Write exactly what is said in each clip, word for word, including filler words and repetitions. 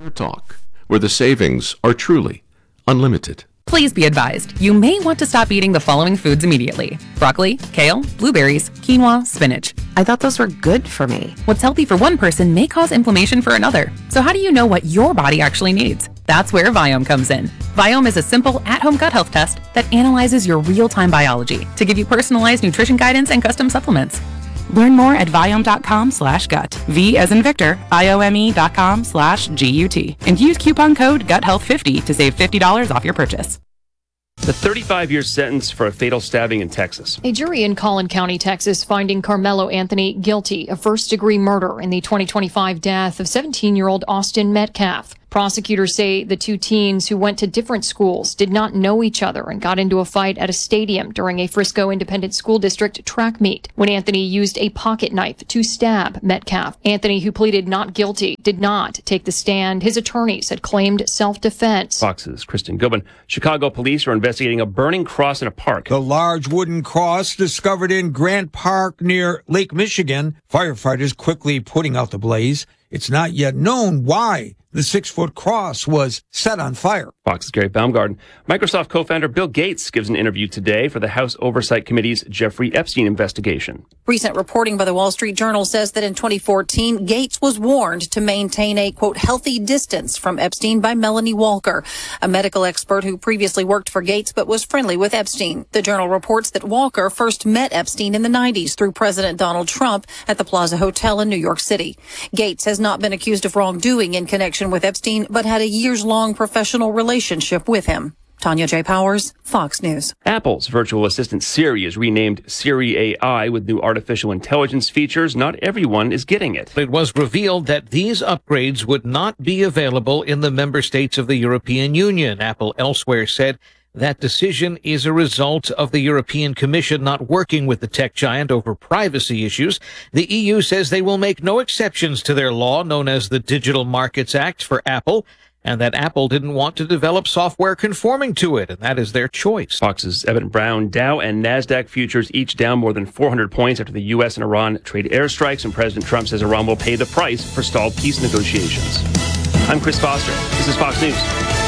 Talk, where the savings are truly unlimited. Please be advised, you may want to stop eating the following foods immediately. Broccoli, kale, blueberries, quinoa, spinach. I thought those were good for me. What's healthy for one person may cause inflammation for another. So how do you know what your body actually needs? That's where Viome comes in. Viome is a simple at-home gut health test that analyzes your real-time biology to give you personalized nutrition guidance and custom supplements. Learn more at Viome.com slash gut. V as in Victor, I-O-M-E dot com slash G-U-T. And use coupon code gut health fifty to save fifty dollars off your purchase. The thirty-five-year sentence for a fatal stabbing in Texas. A jury in Collin County, Texas, finding Carmelo Anthony guilty of first-degree murder in the twenty twenty-five death of seventeen-year-old Austin Metcalf. Prosecutors say the two teens who went to different schools did not know each other and got into a fight at a stadium during a Frisco Independent School District track meet when Anthony used a pocket knife to stab Metcalf. Anthony, who pleaded not guilty, did not take the stand. His attorneys had claimed self-defense. Fox's Kristen Goodman. Chicago police are investigating a burning cross in a park. The large wooden cross discovered in Grant Park near Lake Michigan. Firefighters quickly putting out the blaze. It's not yet known why the six-foot cross was set on fire. Fox's Gary Baumgarten. Microsoft co-founder Bill Gates gives an interview today for the House Oversight Committee's Jeffrey Epstein investigation. Recent reporting by the Wall Street Journal says that in twenty fourteen, Gates was warned to maintain a, quote, healthy distance from Epstein by Melanie Walker, a medical expert who previously worked for Gates but was friendly with Epstein. The Journal reports that Walker first met Epstein in the nineties through President Donald Trump at the Plaza Hotel in New York City. Gates has not been accused of wrongdoing in connection with Epstein, but had a years-long professional relationship with him. Tanya J. Powers, Fox News. Apple's virtual assistant Siri is renamed Siri A I with new artificial intelligence features. Not everyone is getting it. It was revealed that these upgrades would not be available in the member states of the European Union. Apple elsewhere said that decision is a result of the European Commission not working with the tech giant over privacy issues. The E U says they will make no exceptions to their law known as the Digital Markets Act for Apple, and that Apple didn't want to develop software conforming to it, and that is their choice. Fox's Evan Brown. Dow and NASDAQ futures each down more than four hundred points after the U S and Iran trade airstrikes, and President Trump says Iran will pay the price for stalled peace negotiations. I'm Chris Foster. This is Fox News.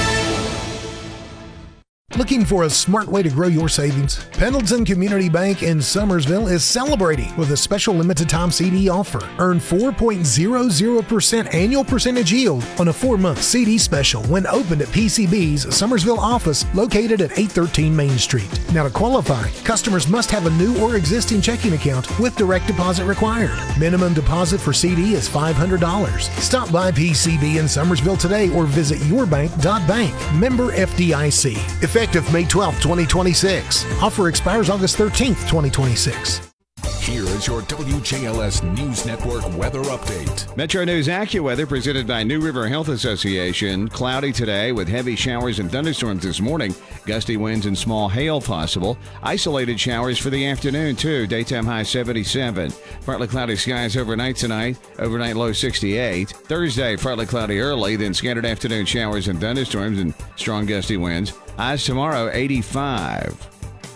Looking for a smart way to grow your savings? Pendleton Community Bank in Summersville is celebrating with a special limited-time C D offer. Earn four point zero zero percent annual percentage yield on a four-month C D special when opened at P C B's Summersville office located at eight thirteen Main Street. Now, to qualify, customers must have a new or existing checking account with direct deposit required. Minimum deposit for C D is five hundred dollars. Stop by P C B in Summersville today or visit yourbank dot bank. Member F D I C. Effective May twelfth, twenty twenty-six. Offer expires August thirteenth, twenty twenty-six. Here is your W J L S News Network weather update. Metro News AccuWeather presented by New River Health Association. Cloudy today with heavy showers and thunderstorms this morning. Gusty winds and small hail possible. Isolated showers for the afternoon, too. Daytime high seventy-seven. Partly cloudy skies overnight tonight. Overnight low sixty-eight. Thursday, partly cloudy early, then scattered afternoon showers and thunderstorms and strong gusty winds. Highs tomorrow, eighty-five.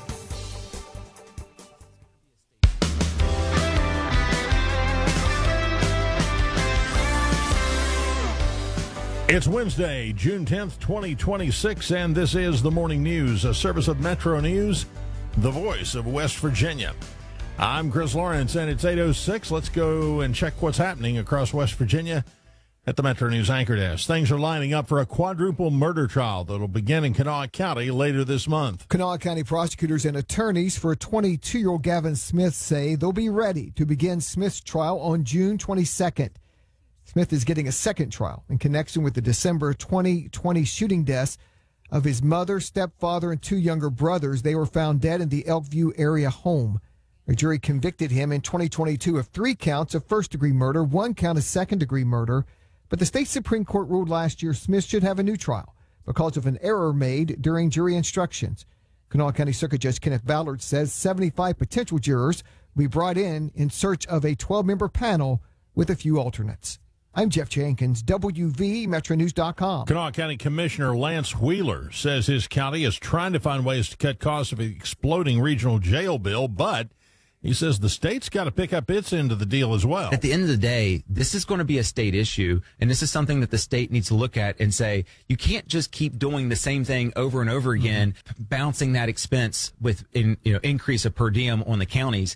It's Wednesday, June tenth, twenty twenty-six, and this is the Morning News, a service of Metro News, the voice of West Virginia. I'm Chris Lawrence, and it's eight oh six. Let's go and check what's happening across West Virginia at the Metro News Anchor Desk. Things are lining up for a quadruple murder trial that will begin in Kanawha County later this month. Kanawha County prosecutors and attorneys for twenty-two-year-old Gavin Smith say they'll be ready to begin Smith's trial on June twenty-second. Smith is getting a second trial in connection with the December twenty twenty shooting deaths of his mother, stepfather, and two younger brothers. They were found dead in the Elkview area home. A jury convicted him in twenty twenty-two of three counts of first-degree murder, one count of second-degree murder. But the state Supreme Court ruled last year Smith should have a new trial because of an error made during jury instructions. Kanawha County Circuit Judge Kenneth Ballard says seventy-five potential jurors will be brought in in search of a twelve-member panel with a few alternates. I'm Jeff Jenkins, W V, Metro News dot com. Kanawha County Commissioner Lance Wheeler says his county is trying to find ways to cut costs of the exploding regional jail bill, but He says the state's got to pick up its end of the deal as well. At the end of the day, this is going to be a state issue, and this is something that the state needs to look at and say, you can't just keep doing the same thing over and over again, mm-hmm. bouncing that expense with in, you know, increase of per diem on the counties.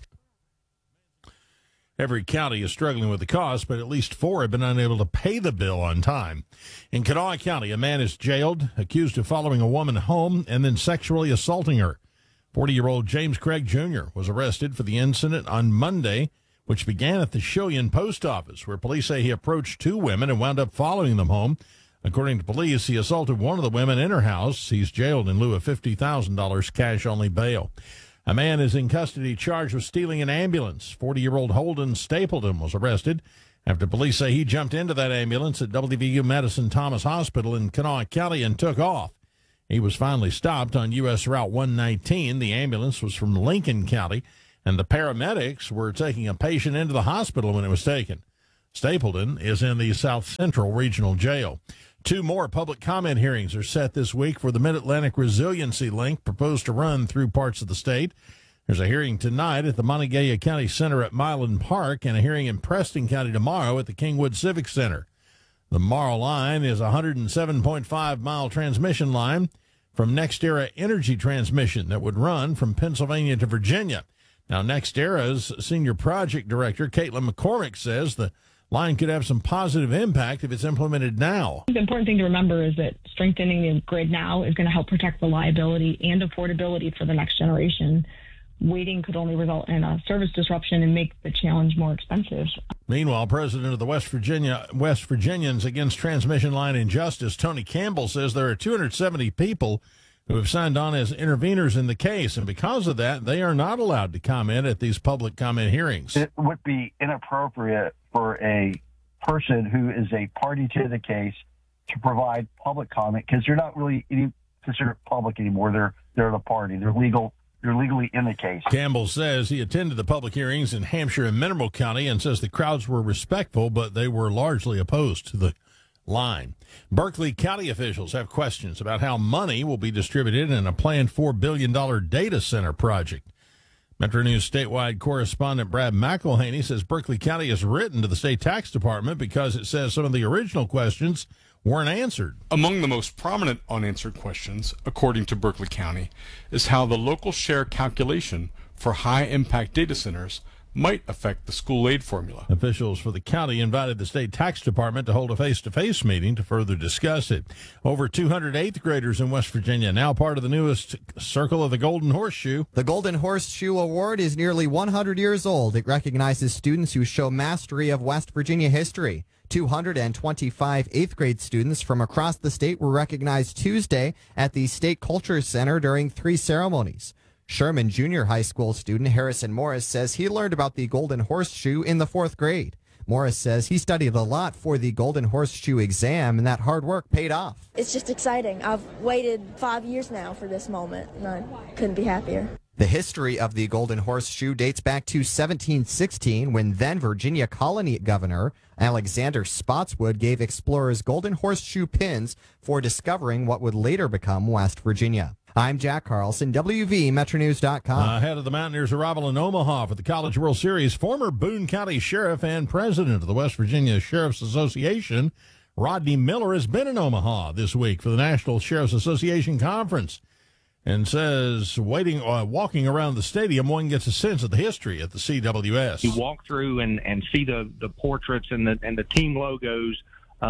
Every county is struggling with the cost, but at least four have been unable to pay the bill on time. In Kanawha County, a man is jailed, accused of following a woman home and then sexually assaulting her. forty-year-old James Craig Junior was arrested for the incident on Monday, which began at the Shillian Post Office, where police say he approached two women and wound up following them home. According to police, he assaulted one of the women in her house. He's jailed in lieu of fifty thousand dollars cash-only bail. A man is in custody charged with stealing an ambulance. forty-year-old Holden Stapleton was arrested after police say he jumped into that ambulance at W V U Medicine Thomas Hospital in Kanawha County and took off. He was finally stopped on U S Route one nineteen. The ambulance was from Lincoln County, and the paramedics were taking a patient into the hospital when it was taken. Stapleton is in the South Central Regional Jail. Two more public comment hearings are set this week for the Mid-Atlantic Resiliency Link proposed to run through parts of the state. There's a hearing tonight at the Montague County Center at Milan Park and a hearing in Preston County tomorrow at the Kingwood Civic Center. The Morrow line is a one hundred seven point five mile transmission line from NextEra Energy Transmission that would run from Pennsylvania to Virginia. Now, NextEra's senior project director, Caitlin McCormick, says the line could have some positive impact if it's implemented now. The important thing to remember is that strengthening the grid now is going to help protect reliability and affordability for the next generation. Waiting could only result in a service disruption and make the challenge more expensive. Meanwhile, President of the West Virginia West Virginians Against Transmission Line Injustice, Tony Campbell, says there are two hundred seventy people who have signed on as interveners in the case, and because of that, they are not allowed to comment at these public comment hearings. It would be inappropriate for a person who is a party to the case to provide public comment because they're not really any, considered public anymore. They're they're the party. They're legal. They're legally in the case. Campbell says he attended the public hearings in Hampshire and Mineral County and says the crowds were respectful, but they were largely opposed to the line. Berkeley County officials have questions about how money will be distributed in a planned four billion dollars data center project. Metro News statewide correspondent Brad McElhaney says Berkeley County has written to the state tax department because it says some of the original questions weren't answered. Among the most prominent unanswered questions, according to Berkeley County, is how the local share calculation for high-impact data centers might affect the school aid formula. Officials for the county invited the state tax department to hold a face-to-face meeting to further discuss it. Over two hundred eighth graders in West Virginia, now part of the newest Circle of the Golden Horseshoe. The Golden Horseshoe Award is nearly one hundred years old. It recognizes students who show mastery of West Virginia history. two hundred twenty-five eighth grade students from across the state were recognized Tuesday at the State Culture Center during three ceremonies. Sherman Junior High School student Harrison Morris says he learned about the Golden Horseshoe in the fourth grade. Morris says he studied a lot for the Golden Horseshoe exam, and that hard work paid off. It's just exciting. I've waited five years now for this moment, and I couldn't be happier. The history of the Golden Horseshoe dates back to seventeen sixteen, when then Virginia colony governor Alexander Spotswood gave explorers Golden Horseshoe pins for discovering what would later become West Virginia. I'm Jack Carlson, W V Metro News dot com. Uh, ahead of the Mountaineers' arrival in Omaha for the College World Series, former Boone County Sheriff and president of the West Virginia Sheriff's Association, Rodney Miller, has been in Omaha this week for the National Sheriff's Association Conference, and says waiting, uh, walking around the stadium, one gets a sense of the history at the C W S. You walk through and, and see the, the portraits and the and the team logos,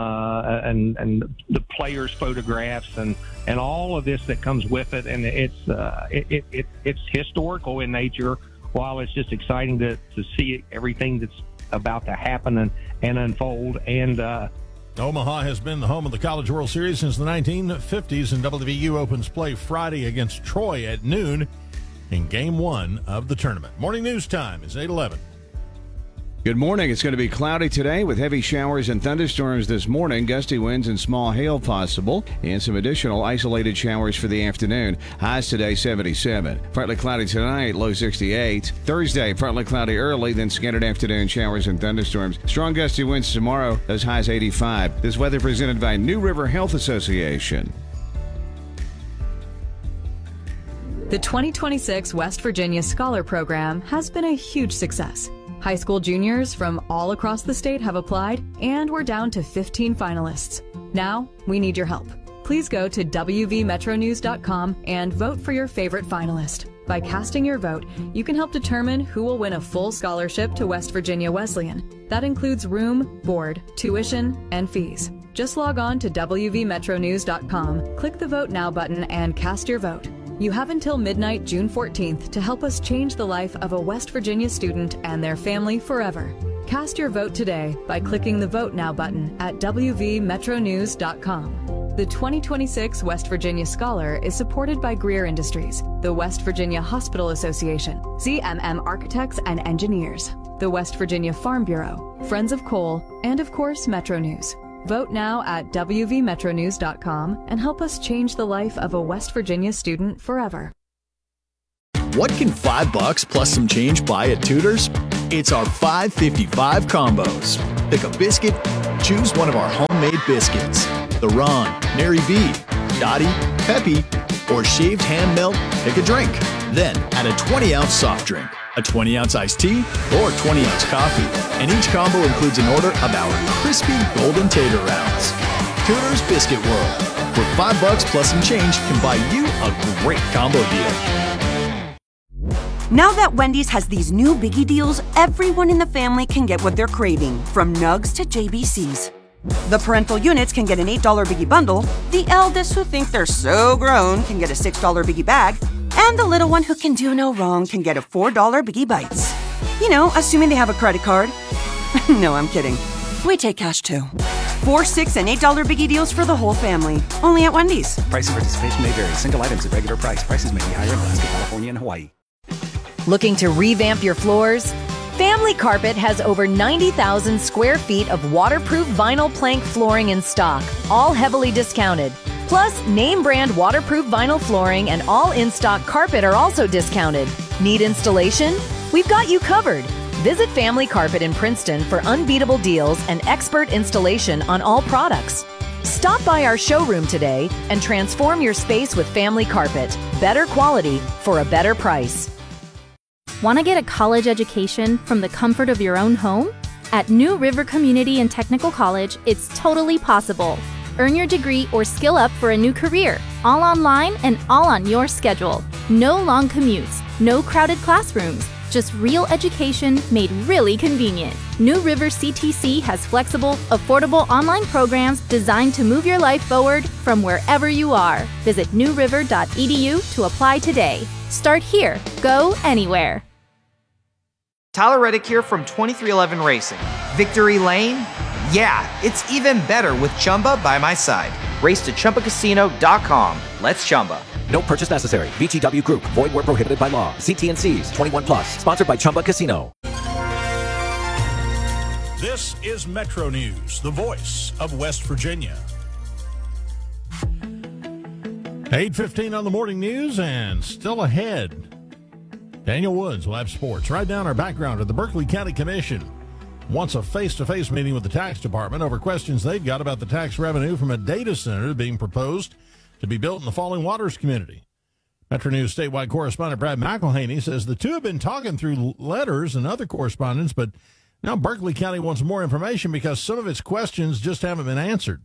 uh, and and the players' photographs and, and all of this that comes with it, and it's uh, it, it, it it's historical in nature. While it's just exciting to, to see everything that's about to happen and, and unfold, and uh, Omaha has been the home of the College World Series since the nineteen fifties, and W V U opens play Friday against Troy at noon in Game One of the tournament. Morning news time is eight eleven. Good morning. It's going to be cloudy today with heavy showers and thunderstorms this morning, gusty winds and small hail possible, and some additional isolated showers for the afternoon. Highs today seventy-seven. Partly cloudy tonight, low sixty-eight. Thursday, partly cloudy early, then scattered afternoon showers and thunderstorms. Strong gusty winds tomorrow, those highs eighty-five. This weather presented by New River Health Association. The twenty twenty-six West Virginia Scholar Program has been a huge success. High school juniors from all across the state have applied, and we're down to fifteen finalists. Now, we need your help. Please go to W V metro news dot com and vote for your favorite finalist. By casting your vote, you can help determine who will win a full scholarship to West Virginia Wesleyan. That includes room, board, tuition, and fees. Just log on to W V metro news dot com, click the Vote Now button, and cast your vote. You have until midnight, June fourteenth, to help us change the life of a West Virginia student and their family forever. Cast your vote today by clicking the Vote Now button at W V metro news dot com. The twenty twenty-six West Virginia Scholar is supported by Greer Industries, the West Virginia Hospital Association, Z M M Architects and Engineers, the West Virginia Farm Bureau, Friends of Coal, and of course, Metro News. Vote now at W V metro news dot com and help us change the life of a West Virginia student forever. What can five bucks plus some change buy at Tudor's? It's our five fifty-five combos. Pick a biscuit, choose one of our homemade biscuits. The Ron, Mary V, Dottie, Peppy, or shaved ham melt, pick a drink. Then add a twenty ounce soft drink, a twenty ounce iced tea, or twenty ounce coffee. And each combo includes an order of our crispy golden tater rounds. Tudor's Biscuit World, where five bucks plus some change can buy you a great combo deal. Now that Wendy's has these new biggie deals, everyone in the family can get what they're craving, from nugs to J B Cs. The parental units can get an eight dollar biggie bundle, the eldest who think they're so grown can get a six dollar biggie bag, and the little one who can do no wrong can get a four dollar biggie bites. You know, assuming they have a credit card. No, I'm kidding. We take cash too. Four, six, and eight dollar biggie deals for the whole family. Only at Wendy's. Price and participation may vary. Single items at regular price. Prices may be higher in Alaska, California, and Hawaii. Looking to revamp your floors? Family Carpet has over ninety thousand square feet of waterproof vinyl plank flooring in stock, all heavily discounted. Plus, name brand waterproof vinyl flooring and all in-stock carpet are also discounted. Need installation? We've got you covered. Visit Family Carpet in Princeton for unbeatable deals and expert installation on all products. Stop by our showroom today and transform your space with Family Carpet. Better quality for a better price. Want to get a college education from the comfort of your own home? At New River Community and Technical College, it's totally possible. Earn your degree or skill up for a new career, all online and all on your schedule. No long commutes, no crowded classrooms, just real education made really convenient. New River C T C has flexible, affordable online programs designed to move your life forward from wherever you are. Visit new river dot e d u to apply today. Start here, go anywhere. Tyler Reddick here from twenty-three eleven Racing. Victory Lane? Yeah, it's even better with Chumba by my side. Race to Chumba Casino dot com. Let's Chumba. No purchase necessary. V G W Group. Void where prohibited by law. See T N Cs. twenty-one plus. Sponsored by Chumba Casino. This is Metro News, the voice of West Virginia. eight fifteen on the morning news and still ahead. Daniel Woods will have sports. Right down our background at the Berkeley County Commission wants a face-to-face meeting with the tax department over questions they've got about the tax revenue from a data center being proposed to be built in the Falling Waters community. Metro News statewide correspondent Brad McElhaney says the two have been talking through letters and other correspondence, but now Berkeley County wants more information because some of its questions just haven't been answered.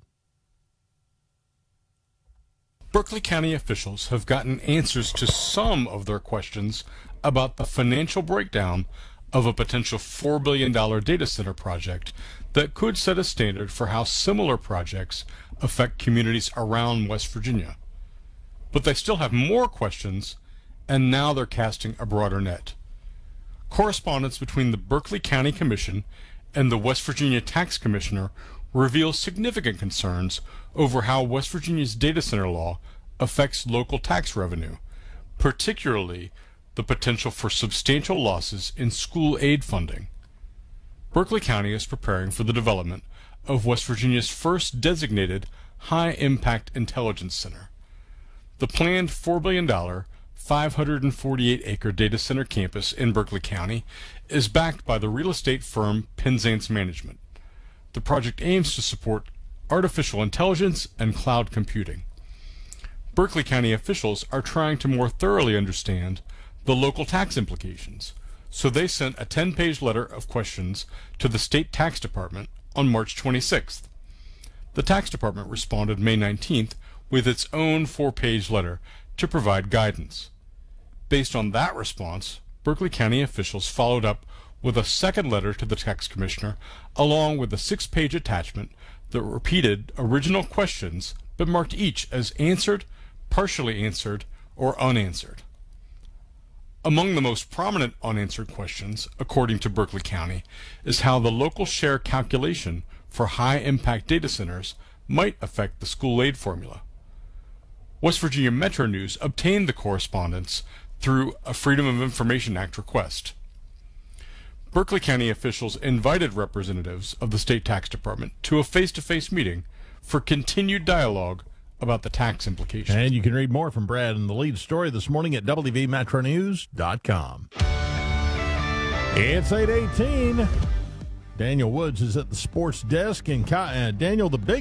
Berkeley County officials have gotten answers to some of their questions about the financial breakdown of a potential four billion dollars data center project that could set a standard for how similar projects affect communities around West Virginia. But they still have more questions, and now they're casting a broader net. Correspondence between the Berkeley County Commission and the West Virginia Tax Commissioner reveals significant concerns over how West Virginia's data center law affects local tax revenue, particularly the potential for substantial losses in school aid funding. Berkeley County is preparing for the development of West Virginia's first designated high-impact intelligence center. The planned four billion dollars, five hundred forty-eight acre data center campus in Berkeley County is backed by the real estate firm Penzance Management. The project aims to support artificial intelligence and cloud computing. Berkeley County officials are trying to more thoroughly understand the local tax implications, so they sent a ten-page letter of questions to the state tax department on March twenty-sixth. The tax department responded May nineteenth with its own four-page letter to provide guidance. Based on that response, Berkeley County officials followed up with a second letter to the tax commissioner, along with a six-page attachment that repeated original questions but marked each as answered, partially answered, or unanswered. Among the most prominent unanswered questions, according to Berkeley County, is how the local share calculation for high-impact data centers might affect the school aid formula. West Virginia Metro News obtained the correspondence through a Freedom of Information Act request. Berkeley County officials invited representatives of the state tax department to a face-to-face meeting for continued dialogue about the tax implications. And you can read more from Brad in the lead story this morning at W V Metro News dot com. It's eight eighteen. Daniel Woods is at the sports desk. And uh, Daniel, the big